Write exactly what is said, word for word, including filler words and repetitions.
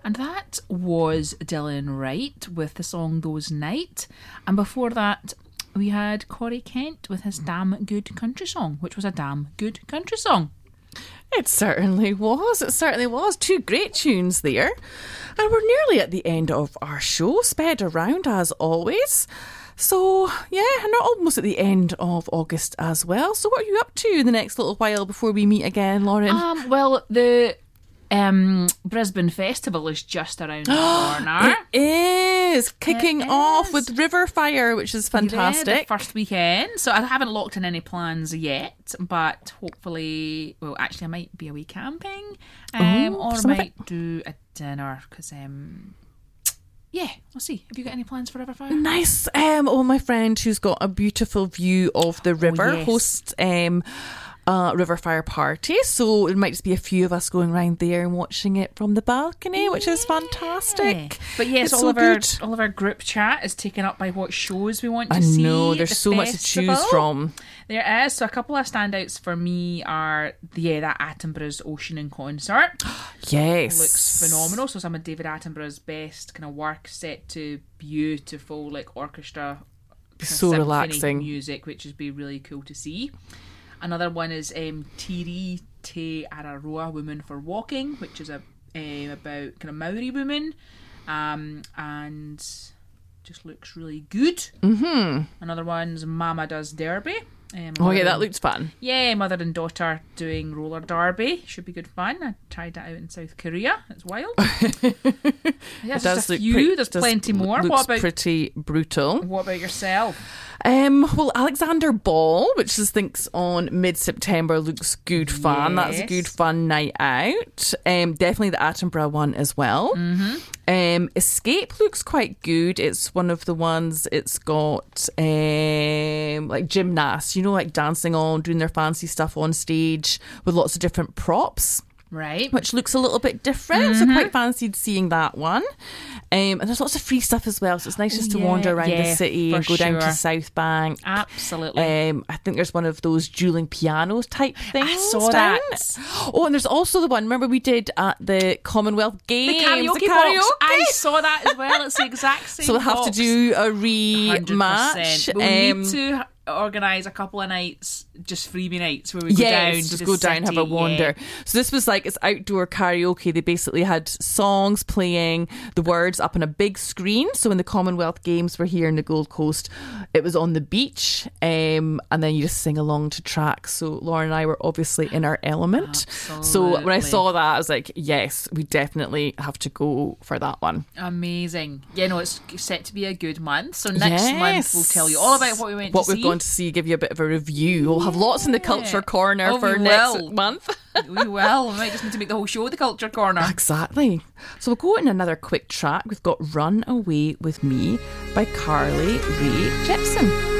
And that was Dylan Wright with the song Those Night. And before that, we had Corey Kent with his Damn Good Country Song, which was a damn good country song. It certainly was. It certainly was. Two great tunes there. And we're nearly at the end of our show, sped around as always. So, yeah, and we're almost at the end of August as well. So what are you up to the next little while before we meet again, Lauren? Um, well, the um, Brisbane Festival is just around the corner. It is kicking It off is. with River Fire, which is fantastic. Yeah, the first weekend. So I haven't locked in any plans yet, but hopefully, well, actually, I might be away camping, um, Ooh, or I some of might do a dinner because, um, yeah, we'll see. Have you got any plans for River Fire? Nice. Um, oh, my friend who's got a beautiful view of the river yes. hosts um, a River Fire party. So it might just be a few of us going around there and watching it from the balcony, which is fantastic. But yes, It's all so of our good. all of our group chat is taken up by what shows we want to I see. know, at there's the so much to festival. choose from. There is. So a couple of standouts for me are yeah, that Attenborough's Ocean in Concert. Yes. Looks phenomenal. So some of David Attenborough's best kind of work set to beautiful like orchestra kind of So symphony relaxing. music, which would be really cool to see. Another one is um, Tiri Te Araroa Women for Walking, which is a um, about kind of Maori women, um, and just looks really good. Mm-hmm. Another one's Mama Does Derby. Um, Oh, yeah, mother that and- looked fun. Yeah, mother and daughter doing roller derby. Should be good fun. I tried that out in South Korea. It's wild. Yeah, It just does a look few. pretty, There's does plenty more. Looks What about pretty brutal. what about yourself? Um, well, Alexander Ball, which is thinks on mid-September, looks good fun. That's a Yes. good fun night out. Um, definitely the Attenborough one as well. Mm-hmm. Um, Escape looks quite good. It's one of the ones. It's got um like gymnasts, you know, like dancing on, doing their fancy stuff on stage with lots of different props, Right. which looks a little bit different. So quite fancied seeing that one. Um, and there's lots of free stuff as well. So it's nice just to yeah, wander around yeah, the city for and go down to sure. South Bank. Absolutely. Um, I think there's one of those dueling pianos type things. I saw down. that. Oh, and there's also the one, remember we did at the Commonwealth Games? The karaoke, the box. I saw that as well. It's the exact same. So we'll have to box. do a one hundred rematch. percent. We'll Um, need to organise a couple of nights, just freebie nights, where we go Yes, down. just to go the down and have a city, wander. yeah. So this was like, it's outdoor karaoke. They basically had songs playing, the words up on a big screen. So when the Commonwealth Games were here in the Gold Coast, it was on the beach, um, and then you just sing along to tracks. So Laura and I were obviously in our element. So when I Absolutely. saw that, I was like, yes, we definitely have to go for that one. Amazing. Yeah, no, it's set to be a good month. So next month Yes. we'll tell you all about what we went What to we've see. gone to see, give you a bit of a review. We'll have lots in the culture corner Oh, for we next will. month. We will. We might just need to make the whole show the Culture Corner. Exactly. So we'll go in another quick track. We've got Run Away With Me by Carly Rae Jepsen.